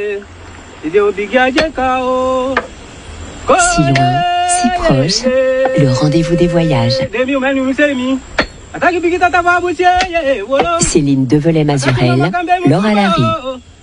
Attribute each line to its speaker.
Speaker 1: Si loin, si proche, le rendez-vous des voyages. Céline Develay-Mazurel, Laura Larry.